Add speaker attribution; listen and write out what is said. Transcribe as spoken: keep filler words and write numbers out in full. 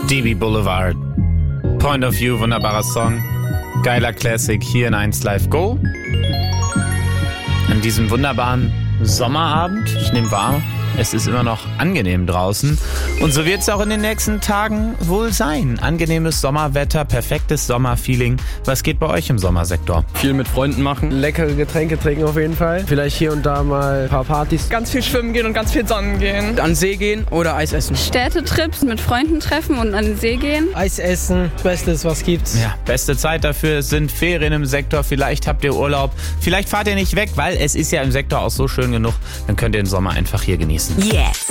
Speaker 1: D B Boulevard. Point of View, wunderbarer Song. Geiler Classic hier in eins Live Go. An diesem wunderbaren Sommerabend. Ich nehme wahr, es ist immer noch angenehm draußen. Und so wird es auch in den nächsten Tagen wohl sein. Angenehmes Sommerwetter, perfektes Sommerfeeling. Was geht bei euch im Sommersektor?
Speaker 2: Viel mit Freunden machen.
Speaker 3: Leckere Getränke trinken auf jeden Fall. Vielleicht hier und da mal ein paar Partys.
Speaker 4: Ganz viel schwimmen gehen und ganz viel sonnen gehen.
Speaker 2: An den See gehen oder Eis essen.
Speaker 5: Städtetrips mit Freunden treffen und an den See gehen.
Speaker 3: Eis essen, Bestes, was gibt's.
Speaker 1: Ja, beste Zeit dafür sind Ferien im Sektor. Vielleicht habt ihr Urlaub. Vielleicht fahrt ihr nicht weg, weil es ist ja im Sektor auch so schön genug. Dann könnt ihr den Sommer einfach hier genießen.
Speaker 6: Yes.